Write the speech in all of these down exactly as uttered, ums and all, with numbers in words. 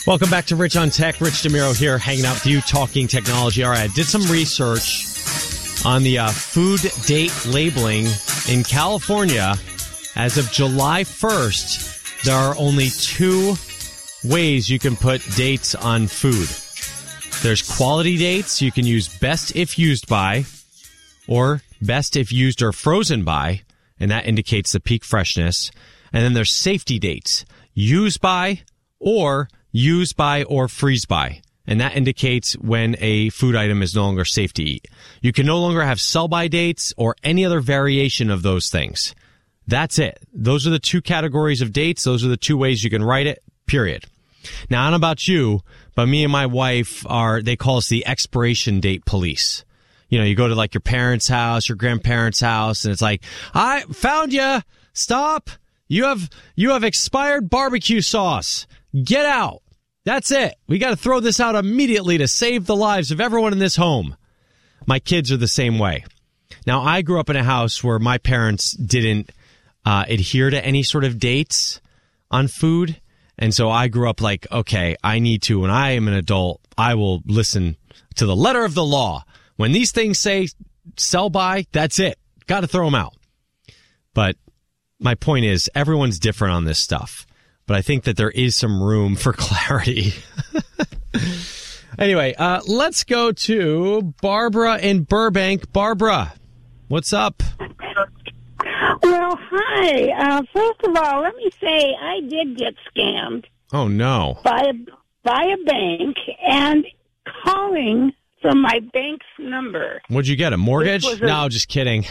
Welcome back to Rich on Tech. Rich DeMiro here, hanging out with you, talking technology. All right, I did some research on the uh, food date labeling in California. As of July first, there are only two ways you can put dates on food. There's quality dates. You can use best if used by or best if used or frozen by, and that indicates the peak freshness. And then there's safety dates, use by or use by or freeze by. And that indicates when a food item is no longer safe to eat. You can no longer have sell-by dates or any other variation of those things. That's it. Those are the two categories of dates. Those are the two ways you can write it, period. Now, I don't know about you, but me and my wife are, they call us the expiration date police. You know, you go to like your parents' house, your grandparents' house, and it's like, I found you. Stop. You have, you have expired barbecue sauce. Get out. That's it. We got to throw this out immediately to save the lives of everyone in this home. My kids are the same way. Now, I grew up in a house where my parents didn't uh, adhere to any sort of dates on food. And so I grew up like, okay, I need to, when I am an adult, I will listen to the letter of the law. When these things say sell by, that's it. Got to throw them out. But my point is, everyone's different on this stuff. But I think that there is some room for clarity. Anyway, uh, let's go to Barbara in Burbank. Barbara, what's up? Well, hi. Uh, first of all, let me say I did get scammed. Oh, no. By a, by a bank and calling from my bank's number. What'd you get, a mortgage? A- no, just kidding.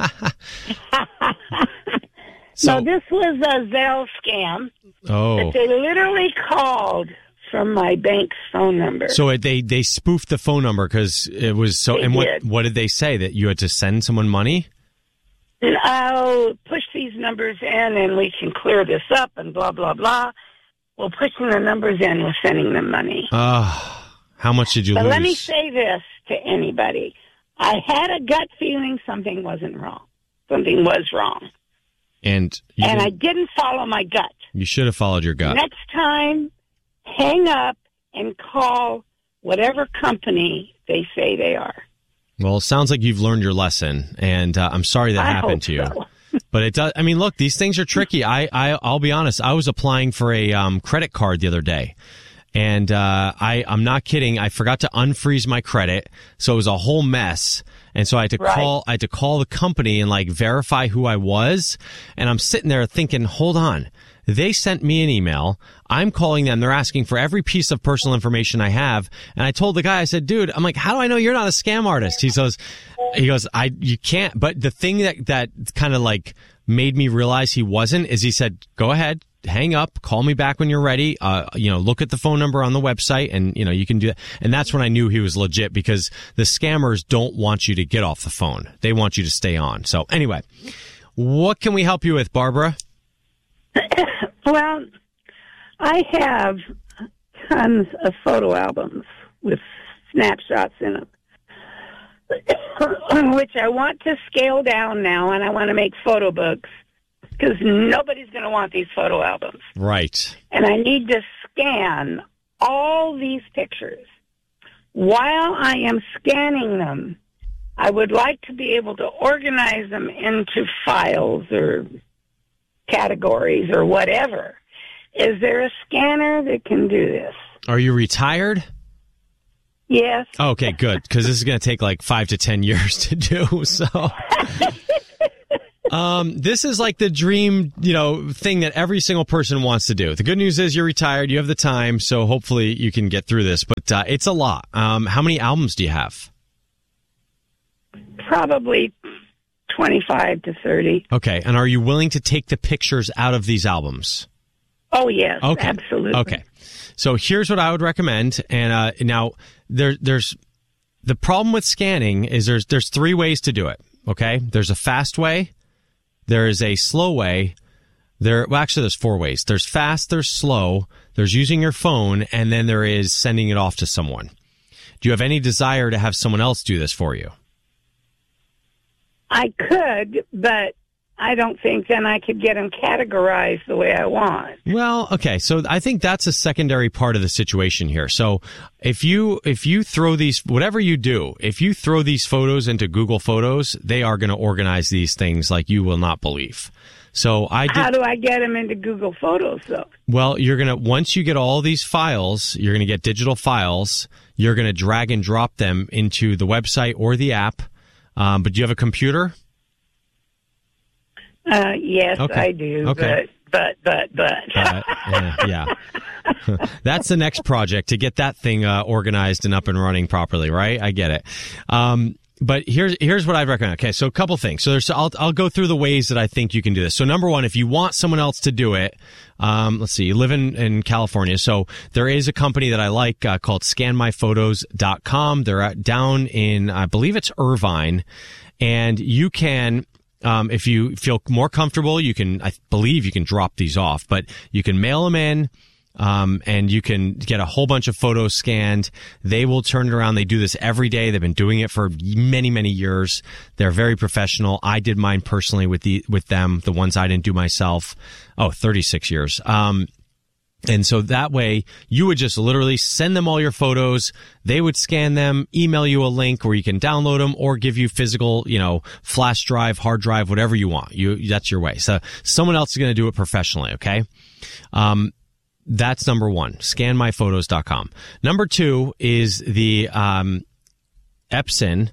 So, no, this was a Zelle scam. Oh. That they literally called from my bank's phone number. So it, they, they spoofed the phone number because it was so... They and what, did. what did they say? That you had to send someone money? And I'll push these numbers in and we can clear this up and blah, blah, blah. Well, pushing the numbers in was sending them money. Oh, how much did you but lose? Let me say this to anybody. I had a gut feeling something wasn't wrong. Something was wrong. And, you and didn't, I didn't follow my gut. You should have followed your gut. Next time, hang up and call whatever company they say they are. Well, it sounds like you've learned your lesson, and uh, I'm sorry that I happened hope to you. so. But it does. I mean, look, these things are tricky. I, I, I'll be honest. I was applying for a um, credit card the other day, and uh, I, I'm not kidding. I forgot to unfreeze my credit, so it was a whole mess. And so I had to Right. call. I had to call the company and like verify who I was. And I'm sitting there thinking, hold on. They sent me an email. I'm calling them. They're asking for every piece of personal information I have. And I told the guy, I said, dude, I'm like, how do I know you're not a scam artist? He goes, he goes, I, you can't. But the thing that, that kind of like made me realize he wasn't is he said, go ahead, hang up, call me back when you're ready. Uh, you know, look at the phone number on the website and, you know, you can do that. And that's when I knew he was legit because the scammers don't want you to get off the phone. They want you to stay on. So anyway, what can we help you with, Barbara? Well, I have tons of photo albums with snapshots in them, which I want to scale down now, and I want to make photo books because nobody's going to want these photo albums. Right. And I need to scan all these pictures. While I am scanning them, I would like to be able to organize them into files or categories or whatever. Is there a scanner that can do this? Are you retired? Yes. Okay, good. Because this is going to take like five to ten years to do. So, um, this is like the dream, you know, thing that every single person wants to do. The good news is you're retired. You have the time. So hopefully you can get through this. But uh, it's a lot. Um, how many albums do you have? Probably twenty-five to thirty. Okay. And are you willing to take the pictures out of these albums? Oh, yes. Okay. Absolutely. Okay. So here's what I would recommend. And uh, now there, there's the problem with scanning is there's there's three ways to do it. Okay. There's a fast way. There is a slow way. There, well, actually, there's four ways. There's fast. There's slow. There's using your phone, and then there is sending it off to someone. Do you have any desire to have someone else do this for you? I could, but I don't think then I could get them categorized the way I want. Well, okay, so I think that's a secondary part of the situation here. So if you if you throw these, whatever you do, if you throw these photos into Google Photos, they are going to organize these things like you will not believe. So I did, How do I get them into Google Photos, though? Well, you're going to, once you get all these files, you're going to get digital files. You're going to drag and drop them into the website or the app. Um, but do you have a computer? Uh, yes, Okay. I do. Okay. But, but, but, but. Uh, yeah. yeah. That's the next project, to get that thing uh, organized and up and running properly, right? I get it. Um, but here's here's what I'd recommend. Okay, so a couple things. So there's I'll I'll go through the ways that I think you can do this. So number one, if you want someone else to do it, um, let's see, you live in, in California. So there is a company that I like uh, called scan my photos dot com. They're at, down in, I believe it's Irvine, and you can. Um, if you feel more comfortable, you can, I believe you can drop these off, but you can mail them in, um, and you can get a whole bunch of photos scanned. They will turn it around. They do this every day. They've been doing it for many, many years. They're very professional. I did mine personally with the, with them, the ones I didn't do myself. Oh, thirty-six years. Um, And so that way, you would just literally send them all your photos. They would scan them, email you a link where you can download them, or give you physical, you know, flash drive, hard drive, whatever you want. You, that's your way. So someone else is going to do it professionally. Okay. Um, that's number one, scan my photos dot com. Number two is the, um, Epson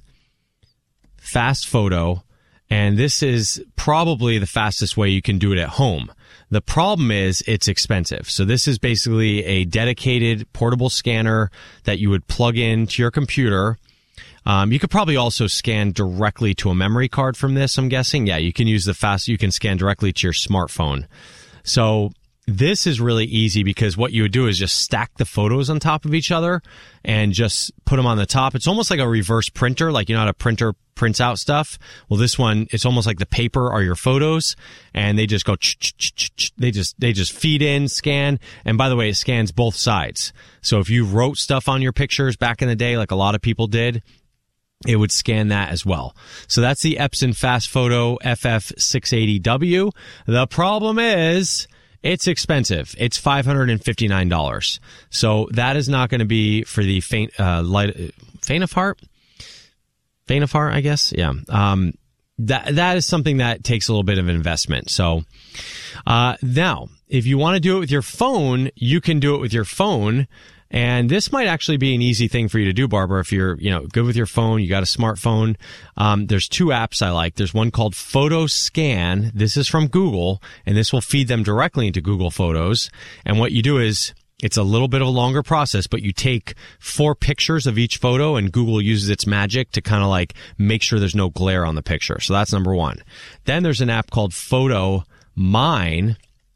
Fast Photo. And this is probably the fastest way you can do it at home. The problem is it's expensive. So this is basically a dedicated portable scanner that you would plug into your computer. Um, you could probably also scan directly to a memory card from this, I'm guessing. Yeah, you can use the fast, you can scan directly to your smartphone. So this is really easy because what you would do is just stack the photos on top of each other and just put them on the top. It's almost like a reverse printer, like you know how a printer prints out stuff. Well, this one, it's almost like the paper are your photos, and they just go, they just, they just feed in, scan. And by the way, it scans both sides. So if you wrote stuff on your pictures back in the day, like a lot of people did, it would scan that as well. So that's the Epson Fast Photo F F six eighty W. The problem is, it's expensive. It's five hundred fifty-nine dollars. So that is not going to be for the faint, uh, light, faint of heart? Faint of heart, I guess. Yeah. Um, that, that is something that takes a little bit of an investment. So, uh, now, if you want to do it with your phone, you can do it with your phone. And this might actually be an easy thing for you to do, Barbara, if you're, you know, good with your phone, you got a smartphone. Um, there's two apps I like. There's one called PhotoScan. This is from Google, and this will feed them directly into Google Photos. And what you do is, it's a little bit of a longer process, but you take four pictures of each photo, and Google uses its magic to kind of like make sure there's no glare on the picture. So that's number one. Then there's an app called PhotoMyne.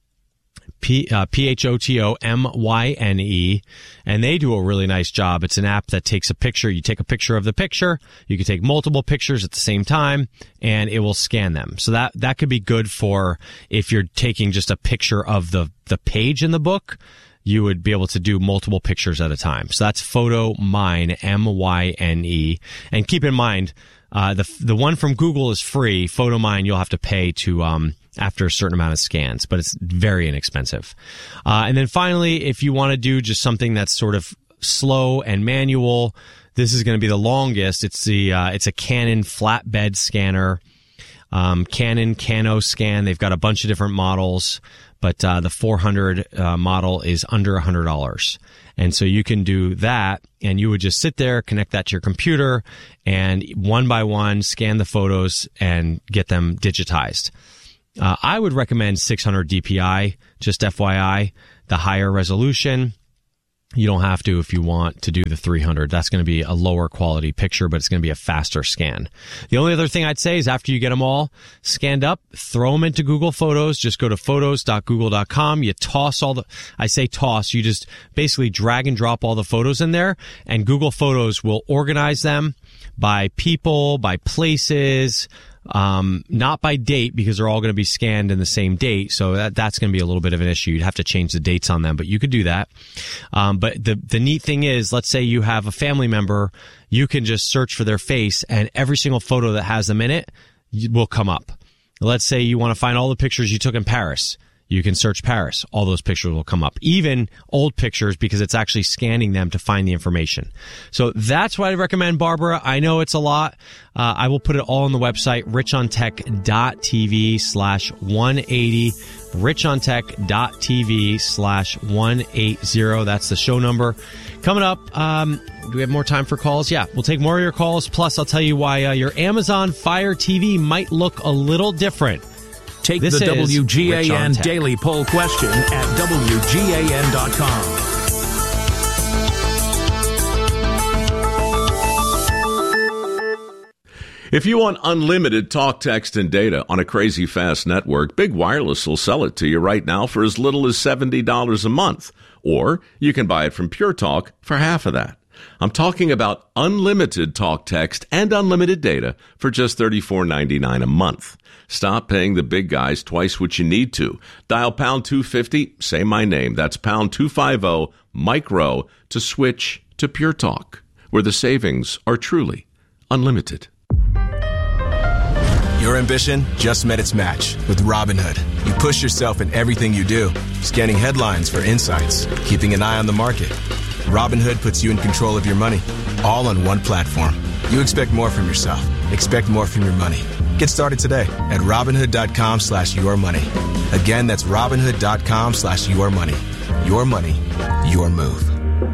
P, uh, P H O T O M Y N E, and they do a really nice job. It's an app that takes a picture. You take a picture of the picture. You can take multiple pictures at the same time, and it will scan them. So that, that could be good for if you're taking just a picture of the, the page in the book. You would be able to do multiple pictures at a time. So that's PhotoMyne, M Y N E. And keep in mind, uh, the, the one from Google is free. PhotoMyne, you'll have to pay to, um, after a certain amount of scans, but it's very inexpensive. Uh, and then finally, if you want to do just something that's sort of slow and manual, this is going to be the longest. It's the, uh, it's a Canon flatbed scanner. Um, Canon CanoScan. They've got a bunch of different models, but, uh, the four hundred, uh, model is under one hundred dollars. And so you can do that, and you would just sit there, connect that to your computer, and one by one scan the photos and get them digitized. Uh, I would recommend six hundred D P I, just F Y I, the higher resolution. You don't have to if you want to do the three hundred. That's going to be a lower quality picture, but it's going to be a faster scan. The only other thing I'd say is after you get them all scanned up, throw them into Google Photos. Just go to photos dot google dot com. You toss all the, I say toss, you just basically drag and drop all the photos in there, and Google Photos will organize them by people, by places, Um, not by date, because they're all going to be scanned in the same date. So that, that's going to be a little bit of an issue. You'd have to change the dates on them, but you could do that. Um, but the, the neat thing is, let's say you have a family member, you can just search for their face, and every single photo that has them in it will come up. Let's say you want to find all the pictures you took in Paris. You can search Paris. All those pictures will come up, even old pictures, because it's actually scanning them to find the information. So that's why I recommend Barbara. I know it's a lot. Uh, I will put it all on the website, richontech.tv slash 180, richontech.tv slash 180. That's the show number. Coming up, um, do we have more time for calls? Yeah, we'll take more of your calls. Plus, I'll tell you why uh, your Amazon Fire T V might look a little different. Take this the W G A N Daily Poll question at W G A N dot com. If you want unlimited talk, text, and data on a crazy fast network, Big Wireless will sell it to you right now for as little as seventy dollars a month. Or you can buy it from Pure Talk for half of that. I'm talking about unlimited talk, text, and unlimited data for just thirty-four ninety-nine a month. Stop paying the big guys twice what you need to. Dial pound two fifty, say my name. That's pound two fifty, micro, to switch to Pure Talk, where the savings are truly unlimited. Your ambition just met its match with Robinhood. You push yourself in everything you do, scanning headlines for insights, keeping an eye on the market. Robinhood puts you in control of your money, all on one platform. You expect more from yourself. Expect more from your money. Get started today at Robinhood.com slash your money. Again, that's Robinhood.com slash your money. Your money, your move.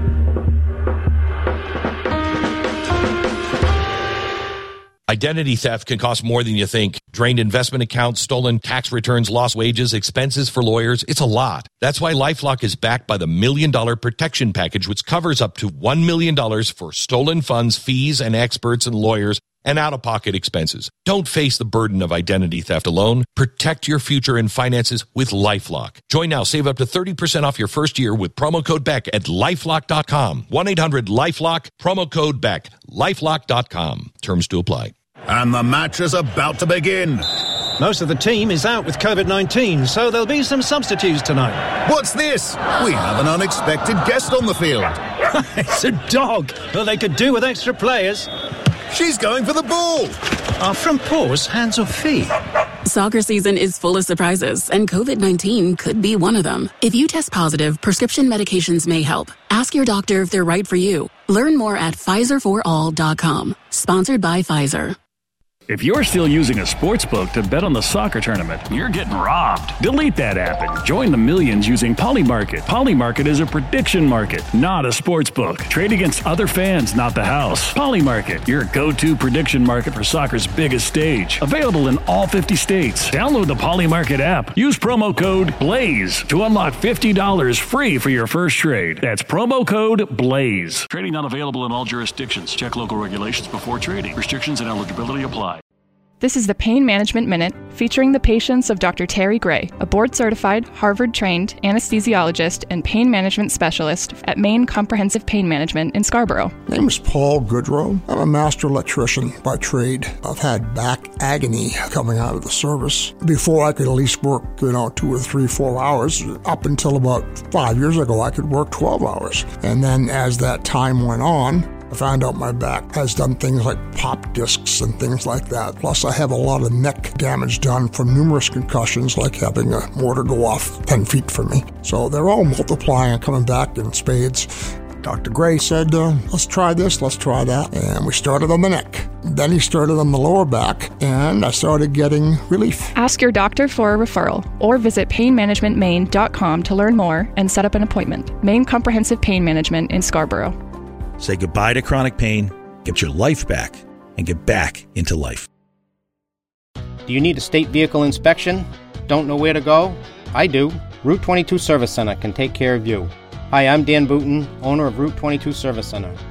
Identity theft can cost more than you think. Drained investment accounts, stolen tax returns, lost wages, expenses for lawyers. It's a lot. That's why LifeLock is backed by the Million Dollar Protection Package, which covers up to one million dollars for stolen funds, fees, and experts and lawyers, and out-of-pocket expenses. Don't face the burden of identity theft alone. Protect your future and finances with LifeLock. Join now. Save up to thirty percent off your first year with promo code Beck at LifeLock dot com. one eight hundred LifeLock, promo code Beck, LifeLock dot com. Terms to apply. And the match is about to begin. Most of the team is out with covid nineteen, so there'll be some substitutes tonight. What's this? We have an unexpected guest on the field. It's a dog. Well, they could do with extra players. She's going for the ball. Are front paws hands or feet? Soccer season is full of surprises, and covid nineteen could be one of them. If you test positive, prescription medications may help. Ask your doctor if they're right for you. Learn more at Pfizer for all dot com. Sponsored by Pfizer. If you're still using a sportsbook to bet on the soccer tournament, you're getting robbed. Delete that app and join the millions using Polymarket. Polymarket is a prediction market, not a sportsbook. Trade against other fans, not the house. Polymarket, your go-to prediction market for soccer's biggest stage. Available in all fifty states. Download the Polymarket app. Use promo code BLAZE to unlock fifty dollars free for your first trade. That's promo code BLAZE. Trading not available in all jurisdictions. Check local regulations before trading. Restrictions and eligibility apply. This is the Pain Management Minute, featuring the patients of Doctor Terry Gray, a board-certified, Harvard-trained anesthesiologist and pain management specialist at Maine Comprehensive Pain Management in Scarborough. My name is Paul Goodrow. I'm a master electrician by trade. I've had back agony coming out of the service. Before I could at least work, you know, two or three, four hours. Up until about five years ago, I could work twelve hours. And then as that time went on, I found out my back has done things like pop discs and things like that. Plus, I have a lot of neck damage done from numerous concussions, like having a mortar go off ten feet from me. So they're all multiplying and coming back in spades. Doctor Gray said, uh, let's try this, let's try that. And we started on the neck. Then he started on the lower back, and I started getting relief. Ask your doctor for a referral or visit pain management maine dot com to learn more and set up an appointment. Maine Comprehensive Pain Management in Scarborough. Say goodbye to chronic pain, get your life back, and get back into life. Do you need a state vehicle inspection? Don't know where to go? I do. Route twenty-two Service Center can take care of you. Hi, I'm Dan Booton, owner of Route twenty-two Service Center.